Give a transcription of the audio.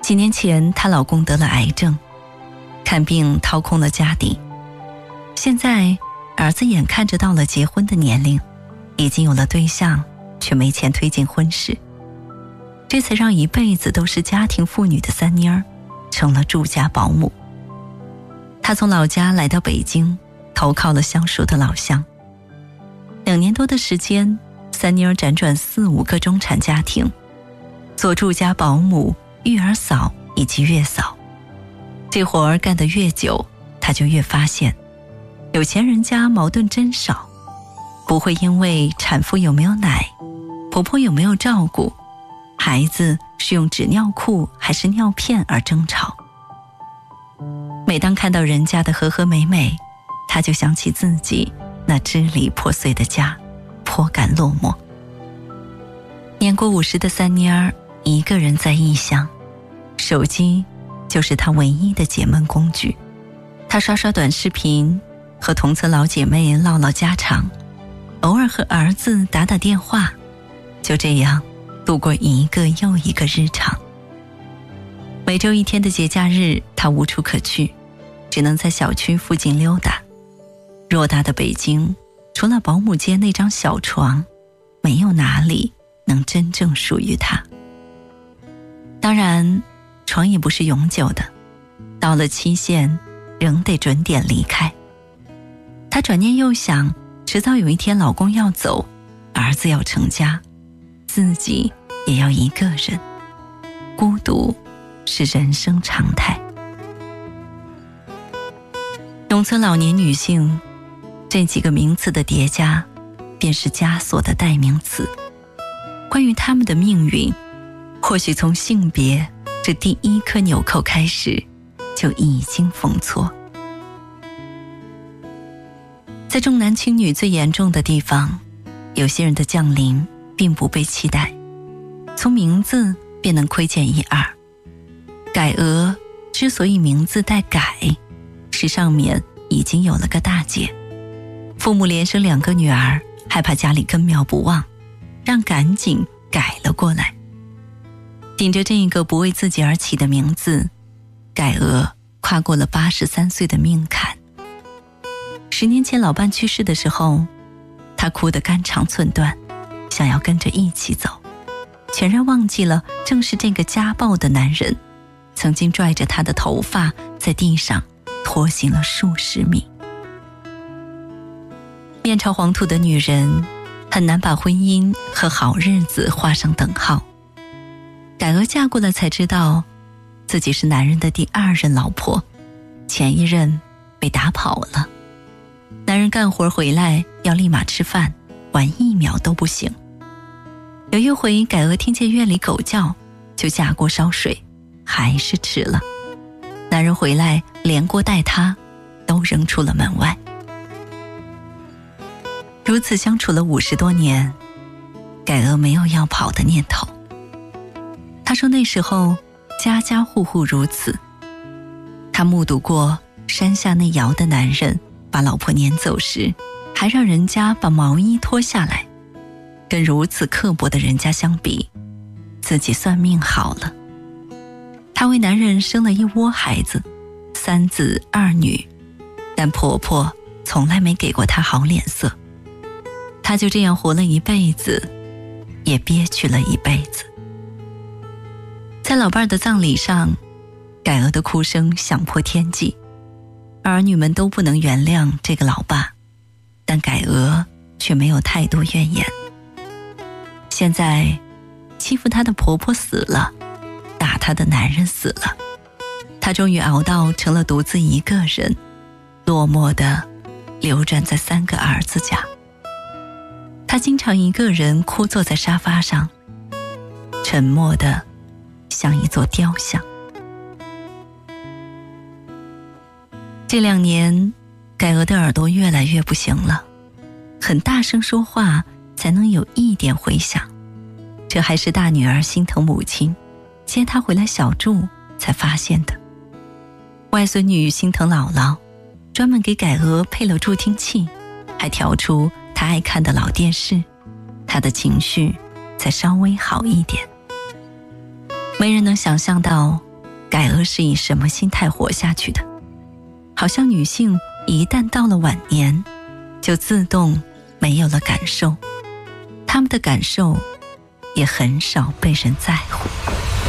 几年前她老公得了癌症，看病掏空了家底，现在儿子眼看着到了结婚的年龄，已经有了对象，却没钱推进婚事，这才让一辈子都是家庭妇女的三妮儿成了住家保姆。她从老家来到北京，投靠了相熟的老乡。2年多的时间，三妮儿辗转4、5个中产家庭，做住家保姆、育儿嫂以及月嫂。这活儿干得越久，她就越发现，有钱人家矛盾真少，不会因为产妇有没有奶、婆婆有没有照顾、孩子是用纸尿裤还是尿片而争吵。每当看到人家的和和美美，她就想起自己那支离破碎的家，颇感落寞。年过50的三妮儿一个人在异乡，手机就是她唯一的解闷工具。她刷刷短视频，和同层老姐妹唠唠家常，偶尔和儿子打打电话，就这样度过一个又一个日常。每周1天的节假日，她无处可去，只能在小区附近溜达。偌大的北京，除了保姆间那张小床，没有哪里能真正属于她。当然，床也不是永久的，到了期限，仍得准点离开。她转念又想，迟早有一天老公要走，儿子要成家，自己也要一个人，孤独是人生常态。农村老年女性这几个名词的叠加，便是枷锁的代名词。关于她们的命运，或许从性别这第一颗纽扣开始，就已经封错。在重男轻女最严重的地方，有些人的降临并不被期待，从名字便能窥见一二。改娥之所以名字带改，是上面已经有了个大姐，父母连生2个女儿，害怕家里根苗不旺，让赶紧改了过来。顶着这个不为自己而起的名字，改娥跨过了83岁的命坎。10年前老伴去世的时候，她哭得肝肠寸断，想要跟着一起走，全然忘记了正是这个家暴的男人曾经拽着她的头发在地上拖行了数十米。面朝黄土的女人很难把婚姻和好日子画上等号。改娥嫁过了才知道，自己是男人的第2任老婆，前一任被打跑了。男人干活回来要立马吃饭，晚1秒都不行。有一回改娥听见院里狗叫，就架锅烧水，还是迟了。男人回来连锅带她都扔出了门外。如此相处了50多年，改娥没有要跑的念头。她说那时候家家户户如此，她目睹过山下那窑的男人把老婆撵走时，还让人家把毛衣脱下来。跟如此刻薄的人家相比，自己算命好了。她为男人生了一窝孩子，3子2女，但婆婆从来没给过她好脸色。她就这样活了一辈子，也憋屈了一辈子。在老伴儿的葬礼上，改娥的哭声响破天际，儿女们都不能原谅这个老爸，但改娥却没有太多怨言。现在欺负她的婆婆死了，打她的男人死了，她终于熬到成了独自一个人，落寞地流转在3个儿子家。她经常一个人枯坐在沙发上，沉默地像一座雕像。这2年，改娥的耳朵越来越不行了，很大声说话才能有一点回响。这还是大女儿心疼母亲接她回来小住才发现的。外孙女心疼姥姥，专门给改娥配了助听器，还调出她爱看的老电视，她的情绪才稍微好一点。没人能想象到改而是以什么心态活下去的。好像女性一旦到了晚年，就自动没有了感受，她们的感受也很少被人在乎。